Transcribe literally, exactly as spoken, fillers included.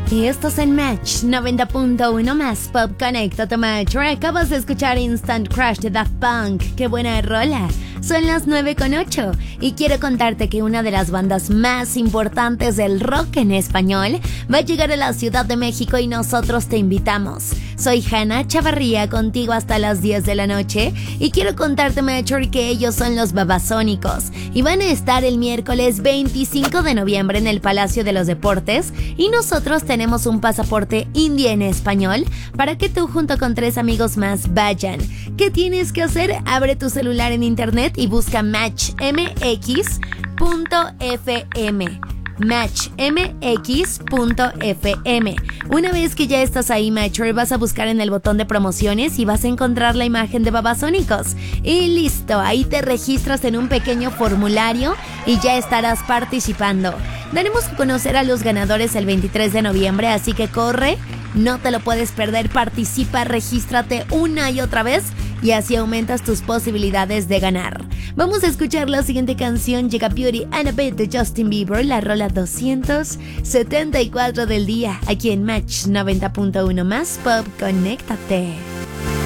Y esto es en Match noventa punto uno más Pop. Conéctate, Match. Acabas de escuchar Instant Crush de Daft Punk. ¡Qué buena rola! Son las nueve con ocho y quiero contarte que una de las bandas más importantes del rock en español va a llegar a la Ciudad de México y nosotros te invitamos. Soy Hanna Chavarría, contigo hasta las diez de la noche y quiero contarte, Major, que ellos son los Babasónicos y van a estar el miércoles veinticinco de noviembre en el Palacio de los Deportes y nosotros tenemos un pasaporte indie en español para que tú junto con tres amigos más vayan. ¿Qué tienes que hacer? Abre tu celular en internet y busca match m x punto f m. match m x punto f m. Una vez que ya estás ahí, Matcher, vas a buscar en el botón de promociones y vas a encontrar la imagen de Babasónicos. Y listo, ahí te registras en un pequeño formulario y ya estarás participando. Daremos a conocer a los ganadores el veintitrés de noviembre, así que corre, no te lo puedes perder, participa, regístrate una y otra vez y así aumentas tus posibilidades de ganar. Vamos a escuchar la siguiente canción. Llega Beauty and a Bit de Justin Bieber, la rola doscientos setenta y cuatro del día, aquí en Match noventa punto uno más Pop. Conéctate.